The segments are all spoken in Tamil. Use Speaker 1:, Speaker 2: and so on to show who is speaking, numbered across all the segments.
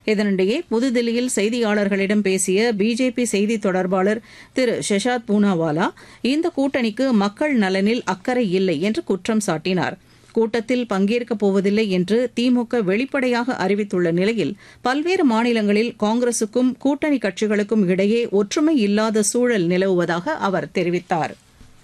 Speaker 1: இதனிடையே புதுதில்லியில் செய்தியாளர்களிடம் பேசிய பிஜேபி செய்தி தொடர்பாளர் திரு ஷஷாத் பூனாவாலா இந்த கூட்டணிக்கு மக்கள் நலனில் அக்கறை இல்லை என்று குற்றம் சாட்டினார். கூட்டத்தில் பங்கேற்கப் போவதில்லை என்று திமுக வெளிப்படையாக அறிவித்துள்ள நிலையில் பல்வேறு மாநிலங்களில் காங்கிரசுக்கும் கூட்டணி கட்சிகளுக்கும் இடையே ஒற்றுமை இல்லாத சூழல் நிலவுவதாக அவர் தெரிவித்தார்.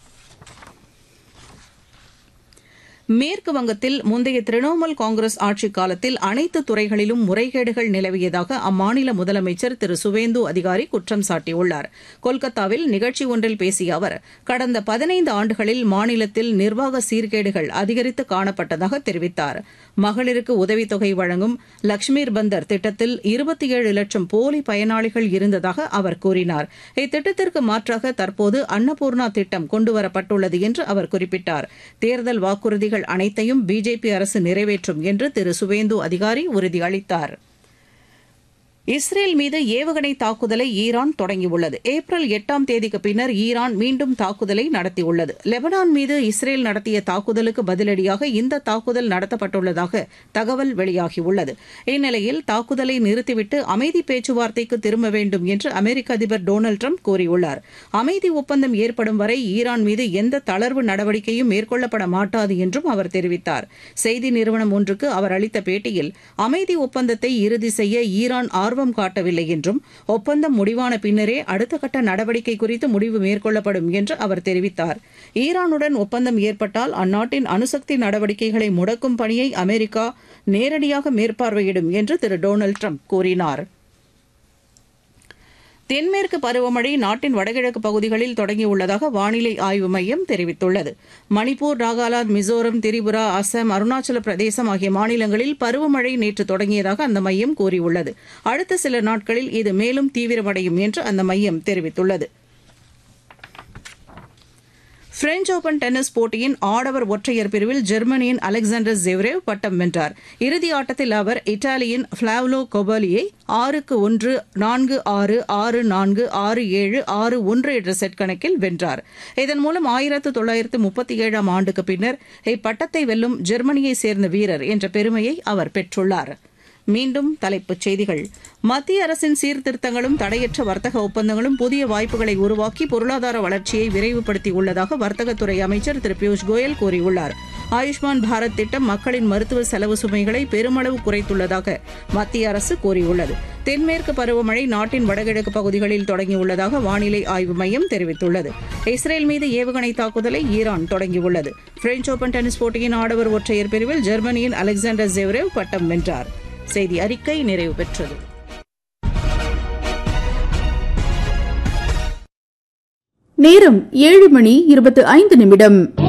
Speaker 1: மேற்கு வங்கத்தில் முந்தைய திரிணாமுல் காங்கிரஸ் ஆட்சிக் காலத்தில் அனைத்து துறைகளிலும் முறைகேடுகள் நிலவியதாக அம்மாநில முதலமைச்சர் திரு சுவேந்து அதிகாரி குற்றம் சாட்டியுள்ளார். கொல்கத்தாவில் நிகழ்ச்சி ஒன்றில் பேசிய அவர் கடந்த 15 ஆண்டுகளில் மாநிலத்தில் நிர்வாக சீர்கேடுகள் அதிகரித்து காணப்பட்டதாக தெரிவித்தார். மகளிருக்கு உதவித்தொகை வழங்கும் லக்ஷ்மீர் பந்தர் திட்டத்தில் 27 லட்சம் போலி பயனாளிகள் இருந்ததாக அவர் கூறினார். இத்திட்டத்திற்கு மாற்றாக தற்போது அன்னபூர்ணா திட்டம் கொண்டுவரப்பட்டுள்ளது என்று அவர் குறிப்பிட்டார். தேர்தல் வாக்குறுதிகள் அனைத்தையும் பிஜேபி அரசு நிறைவேற்றும் என்று திரு சுவேந்து அதிகாரி உறுதியளித்தார். இஸ்ரேல் மீது ஏவுகணை தாக்குதலை ஈரான் தொடங்கியுள்ளது. ஏப்ரல் 8ஆம் தேதிக்கு பின்னர் ஈரான் மீண்டும் தாக்குதலை நடத்தியுள்ளது. லெபனான் மீது இஸ்ரேல் நடத்திய தாக்குதலுக்கு பதிலடியாக இந்த தாக்குதல் நடத்தப்பட்டுள்ளதாக தகவல் வெளியாகியுள்ளது. இந்நிலையில் தாக்குதலை நிறுத்திவிட்டு அமைதி பேச்சுவார்த்தைக்கு திரும்ப வேண்டும் என்று அமெரிக்க அதிபர் டொனால்டு டிரம்ப் கூறியுள்ளார். அமைதி ஒப்பந்தம் ஏற்படும் வரை ஈரான் மீது எந்த தளர்வு நடவடிக்கையும் மேற்கொள்ளப்பட மாட்டாது என்றும் அவர் தெரிவித்தார். செய்தி நிறுவனம் ஒன்றுக்கு அவர் அளித்த பேட்டியில் அமைதி ஒப்பந்தத்தை இறுதி செய்ய ஈரான் ஆர்வம் காட்டவில்லை என்றும் ஒப்பந்தம் முடிவான பின்னரே அடுத்த கட்ட நடவடிக்கை குறித்து முடிவு மேற்கொள்ளப்படும் என்று அவர் தெரிவித்தார். ஈரானுடன் ஒப்பந்தம் ஏற்பட்டால் அந்நாட்டின் அணுசக்தி நடவடிக்கைகளை முடக்கும் பணியை அமெரிக்கா நேரடியாக மேற்பார்வையிடும் என்று திரு டொனால்டு டிரம்ப் கூறினார். தென்மேற்கு பருவமழை நாட்டின் வடகிழக்கு பகுதிகளில் தொடங்கியுள்ளதாக வானிலை ஆய்வு மையம் தெரிவித்துள்ளது. மணிப்பூர், நாகாலாந்து, மிசோரம், திரிபுரா, அசாம், அருணாச்சல பிரதேசம் ஆகிய மாநிலங்களில் பருவமழை நேற்று தொடங்கியதாக அந்த மையம் கூறியுள்ளது. அடுத்த சில நாட்களில் இது மேலும் தீவிரமடையும் என்று அந்த மையம் தெரிவித்துள்ளது. பிரெஞ்ச் ஓபன் டென்னிஸ் போட்டியின் ஆடவர் ஒற்றையர் பிரிவில் ஜெர்மனியின் அலெக்சாண்டர் ஜெவ்ரேவ் பட்டம் வென்றார். இறுதி ஆட்டத்தில் அவர் இத்தாலியின் ஃபிளாவியோ கொபாலியை 6-1, 4-6, 6-4, 6-7, 6-1 என்ற செட் கணக்கில் வென்றார். இதன் மூலம் 1937ஆம் ஆண்டுக்கு பின்னர் இப்பட்டத்தை வெல்லும் ஜெர்மனியைச் சேர்ந்த வீரர் என்ற பெருமையை அவர் பெற்றுள்ளார். மீண்டும் தலைப்புச் செய்திகள். மத்திய அரசின் சீர்திருத்தங்களும் தடையற்ற வர்த்தக ஒப்பந்தங்களும் புதிய வாய்ப்புகளை உருவாக்கி பொருளாதார வளர்ச்சியை விரைவுபடுத்தியுள்ளதாக வர்த்தகத்துறை அமைச்சர் திரு பியூஷ் கோயல் கூறியுள்ளார். ஆயுஷ்மான் பாரத் திட்டம் மக்களின் மருத்துவ செலவு சுமைகளை பெருமளவு குறைத்துள்ளதாக மத்திய அரசு கூறியுள்ளது. தென்மேற்கு பருவமழை நாட்டின் வடகிழக்கு பகுதிகளில் தொடங்கியுள்ளதாக வானிலை ஆய்வு மையம் தெரிவித்துள்ளது. இஸ்ரேல் மீது ஏவுகணை தாக்குதலை ஈரான் தொடங்கியுள்ளது. பிரெஞ்ச் ஓபன் டென்னிஸ் போட்டியின் ஆடவர் ஒற்றையர் பிரிவில் ஜெர்மனியின் அலெக்சாண்டர் ஜெவ்ரேவ் பட்டம் வென்றார். செய்தி அறிக்கை நிறைவு பெற்றது.
Speaker 2: நேரம் 7:25